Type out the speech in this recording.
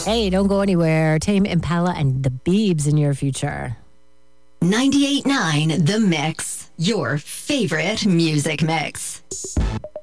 Hey, don't go anywhere. Tame Impala and the Biebs in your future. 98.9 The Mix, your favorite music mix.